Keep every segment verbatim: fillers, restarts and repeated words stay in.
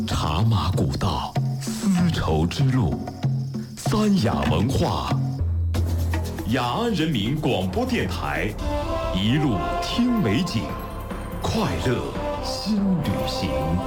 茶马古道，丝绸之路，三雅文化。雅安人民广播电台，一路听美景，快乐新旅行。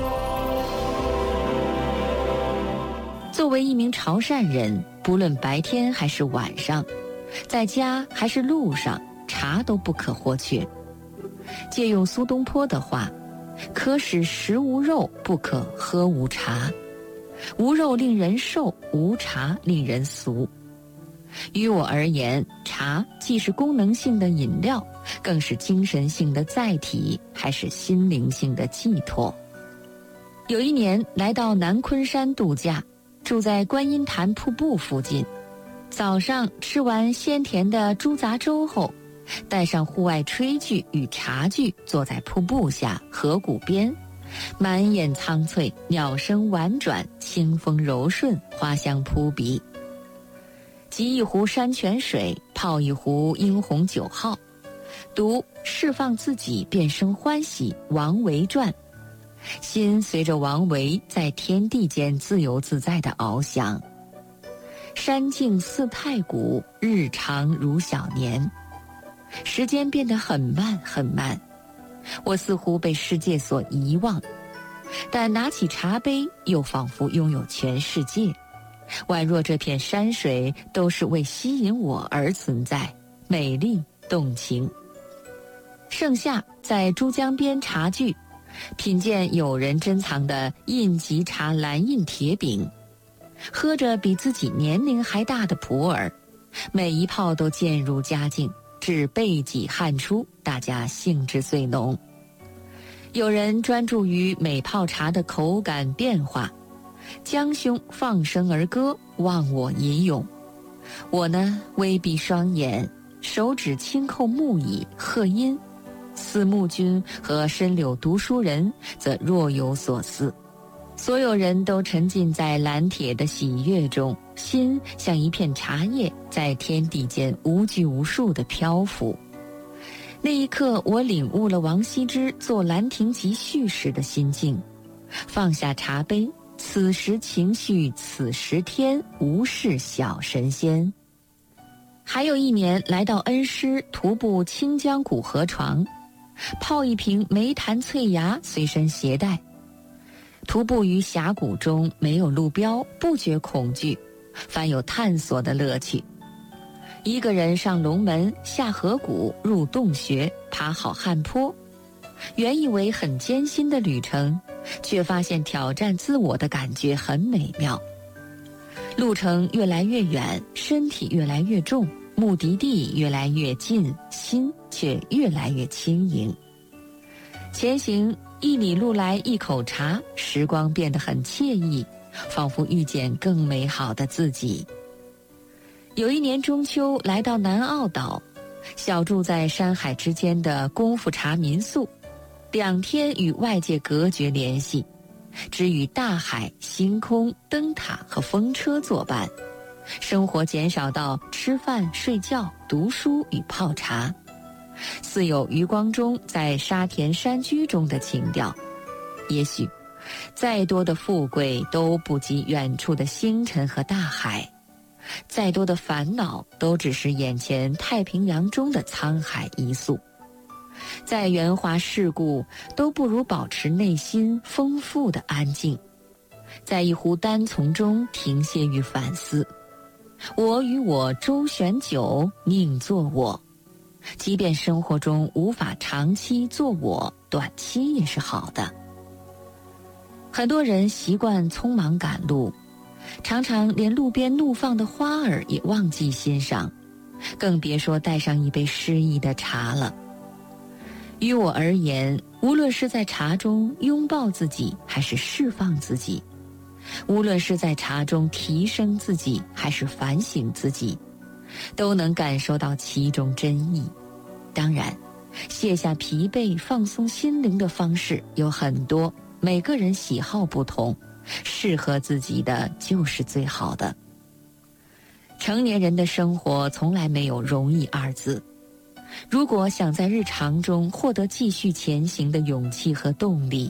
作为一名潮汕人，不论白天还是晚上，在家还是路上，茶都不可或缺。借用苏东坡的话，可使食无肉，不可喝无茶。无肉令人瘦，无茶令人俗。于我而言，茶既是功能性的饮料，更是精神性的载体，还是心灵性的寄托。有一年来到南昆山度假，住在观音潭瀑布附近。早上吃完鲜甜的猪杂粥后，带上户外炊具与茶具，坐在瀑布下河谷边，满眼苍翠，鸟声婉转，清风柔顺，花香扑鼻。沏一壶山泉水，泡一壶英红酒号，读释放自己便生欢喜王维传，心随着王维在天地间自由自在地翱翔。山静似太古，日长如小年。时间变得很慢很慢，我似乎被世界所遗忘，但拿起茶杯又仿佛拥有全世界，宛若这片山水都是为吸引我而存在，美丽动情。盛夏在珠江边茶具，品见友人珍藏的印吉茶蓝印铁饼，喝着比自己年龄还大的普洱，每一泡都渐入佳境，至背脊汗出，大家兴致最浓。有人专注于每泡茶的口感变化，江兄放声而歌，忘我吟咏。我呢，微闭双眼，手指轻扣木椅和音。四木君和深柳读书人则若有所思。所有人都沉浸在蓝铁的喜悦中，心像一片茶叶，在天地间无拘无束地漂浮。那一刻，我领悟了王羲之做《兰亭集序》时的心境，放下茶杯，此时情绪，此时天，无事小神仙。还有一年来到恩施，徒步清江古河床，泡一瓶梅潭翠芽随身携带。徒步于峡谷中，没有路标，不觉恐惧，反有探索的乐趣。一个人上龙门，下河谷，入洞穴，爬好汉坡。原以为很艰辛的旅程，却发现挑战自我的感觉很美妙。路程越来越远，身体越来越重，目的地越来越近，心却越来越轻盈。前行一里路来一口茶，时光变得很惬意，仿佛遇见更美好的自己。有一年中秋来到南澳岛，小住在山海之间的功夫茶民宿，两天与外界隔绝联系，只与大海、星空、灯塔和风车作伴，生活减少到吃饭、睡觉、读书与泡茶，似有余光中在沙田山居中的情调。也许再多的富贵都不及远处的星辰和大海，再多的烦恼都只是眼前太平洋中的沧海一粟，再圆滑世故都不如保持内心丰富的安静，在一壶单丛中停歇与反思。我与我周旋久，宁做我。即便生活中无法长期做我，短期也是好的。很多人习惯匆忙赶路，常常连路边怒放的花儿也忘记欣赏，更别说带上一杯诗意的茶了。于我而言，无论是在茶中拥抱自己，还是释放自己；无论是在茶中提升自己，还是反省自己，都能感受到其中真意。当然，卸下疲惫、放松心灵的方式有很多，每个人喜好不同，适合自己的就是最好的。成年人的生活从来没有容易二字，如果想在日常中获得继续前行的勇气和动力，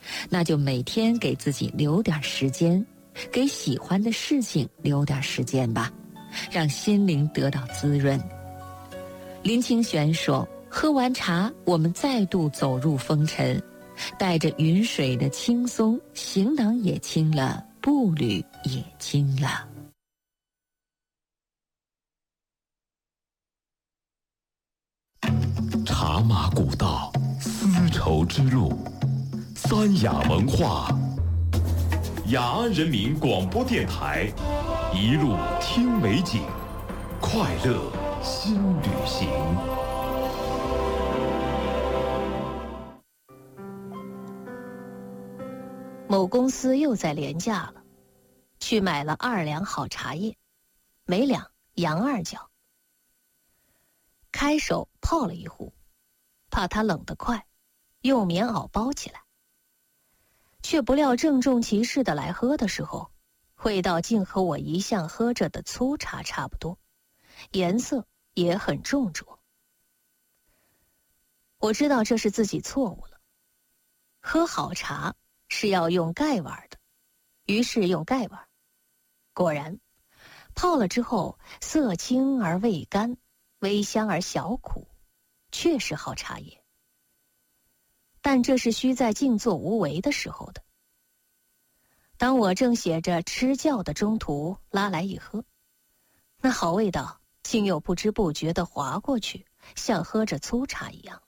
那就每天给自己留点时间，给喜欢的事情留点时间吧，让心灵得到滋润。林清玄说，喝完茶，我们再度走入风尘，带着云水的轻松，行囊也轻了，步履也轻了。 茶马古道，丝绸之路，三雅文化，雅安人民广播电台，一路听美景，快乐新旅行。 某公司又在廉价了，去买了二两好茶叶，每两洋二角。开手泡了一壶，怕它冷得快，用棉袄包起来。却不料郑重其事的来喝的时候，味道竟和我一向喝着的粗茶差不多，颜色也很重浊。我知道这是自己错误了，喝好茶是要用盖碗的，于是用盖碗。果然，泡了之后色清而味甘，微香而小苦，确是好茶叶。但这是需在静坐无为的时候的。当我正写着吃教的中途拉来一喝，那好味道竟又不知不觉地滑过去，像喝着粗茶一样。